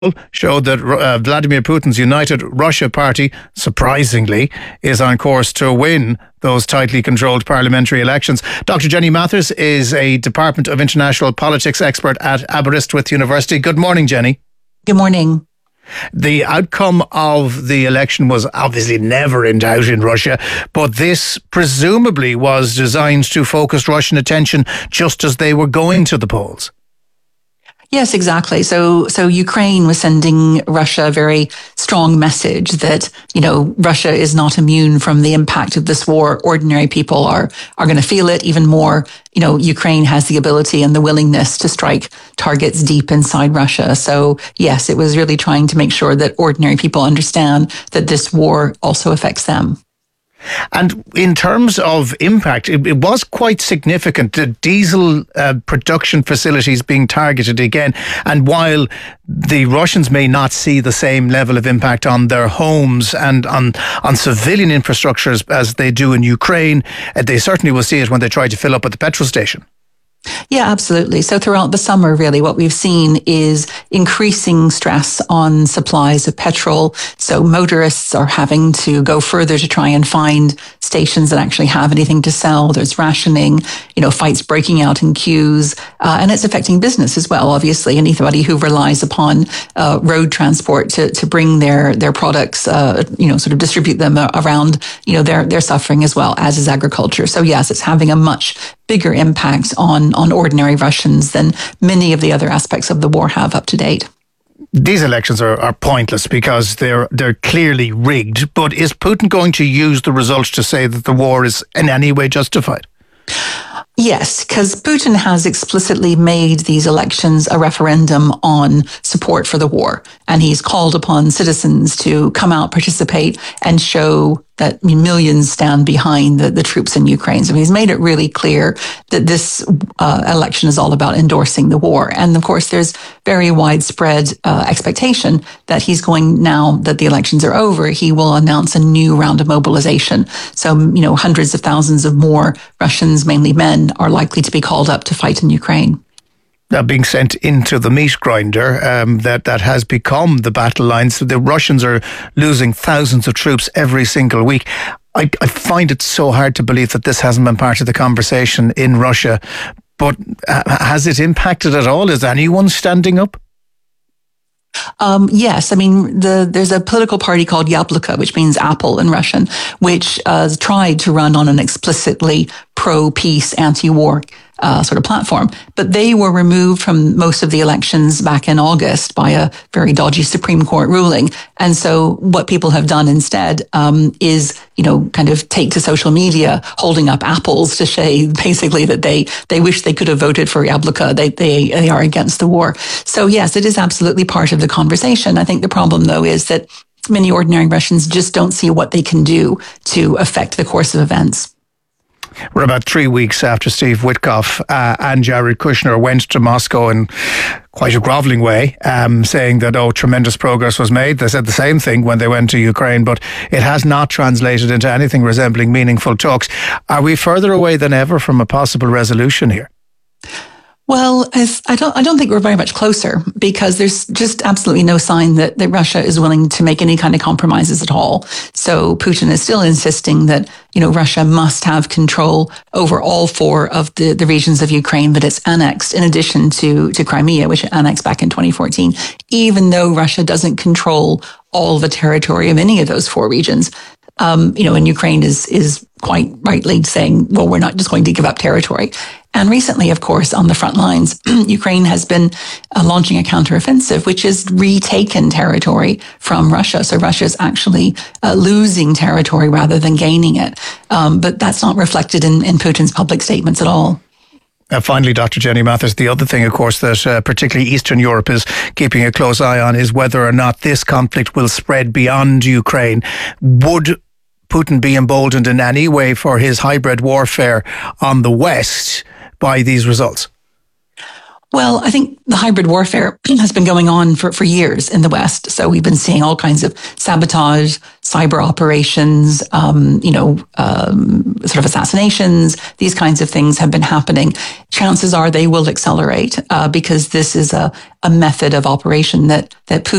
showed that Vladimir Putin's United Russia Party, surprisingly, is on course to win those tightly controlled parliamentary elections. Dr. Jenny Mathers is a Department of International Politics expert at Aberystwyth University. Good morning, Jenny. Good morning. The outcome of the election was obviously never in doubt in Russia, but this presumably was designed to focus Russian attention just as they were going to the polls. Yes, exactly. So Ukraine was sending Russia a very strong message that, Russia is not immune from the impact of this war. Ordinary people are going to feel it even more. Ukraine has the ability and the willingness to strike targets deep inside Russia. So yes, it was really trying to make sure that ordinary people understand that this war also affects them. And in terms of impact, it was quite significant. The diesel production facilities being targeted again. And while the Russians may not see the same level of impact on their homes and on civilian infrastructures as they do in Ukraine, they certainly will see it when they try to fill up at the petrol station. Yeah, absolutely. So throughout the summer, really, what we've seen is increasing stress on supplies of petrol. So motorists are having to go further to try and find stations that actually have anything to sell. There's rationing, fights breaking out in queues, and it's affecting business as well. Obviously, anybody who relies upon road transport to bring their products, sort of distribute them around, they're suffering as well, as is agriculture. So yes, it's having a much bigger impact on ordinary Russians than many of the other aspects of the war have up to date. These elections are pointless because they're clearly rigged. But is Putin going to use the results to say that the war is in any way justified? Yes, because Putin has explicitly made these elections a referendum on support for the war. And he's called upon citizens to come out, participate, and show that millions stand behind the troops in Ukraine. So he's made it really clear that this election is all about endorsing the war. And of course, there's very widespread expectation that he's going, now that the elections are over, he will announce a new round of mobilization. So, hundreds of thousands of more Russians, mainly men, are likely to be called up to fight in Ukraine. Being sent into the meat grinder that has become the battle lines. So the Russians are losing thousands of troops every single week. I find it so hard to believe that this hasn't been part of the conversation in Russia. But has it impacted at all? Is anyone standing up? Yes. I mean, there's a political party called Yabloko, which means apple in Russian, which tried to run on an explicitly pro-peace, anti-war sort of platform. But they were removed from most of the elections back in August by a very dodgy Supreme Court ruling. And so what people have done instead is, kind of take to social media, holding up apples to say basically that they wish they could have voted for Yabloko. They are against the war. So yes, it is absolutely part of the conversation. I think the problem, though, is that many ordinary Russians just don't see what they can do to affect the course of events. We're about 3 weeks after Steve Witkoff and Jared Kushner went to Moscow in quite a grovelling way, saying that, tremendous progress was made. They said the same thing when they went to Ukraine, but it has not translated into anything resembling meaningful talks. Are we further away than ever from a possible resolution here? Well, I don't think we're very much closer, because there's just absolutely no sign that Russia is willing to make any kind of compromises at all. So Putin is still insisting that, Russia must have control over all 4 of the regions of Ukraine that it's annexed, in addition to Crimea, which it annexed back in 2014, even though Russia doesn't control all the territory of any of those 4 regions. And Ukraine is quite rightly saying, well, we're not just going to give up territory. And recently, of course, on the front lines, Ukraine has been launching a counteroffensive, which has retaken territory from Russia. So Russia is actually losing territory rather than gaining it. But that's not reflected in Putin's public statements at all. Finally, Dr. Jenny Mathers, the other thing, of course, that particularly Eastern Europe is keeping a close eye on is whether or not this conflict will spread beyond Ukraine. Would Putin be emboldened in any way for his hybrid warfare on the West by these results? Well, I think the hybrid warfare has been going on for years in the West. So we've been seeing all kinds of sabotage, cyber operations, sort of assassinations. These kinds of things have been happening. Chances are they will accelerate because this is a method of operation that Putin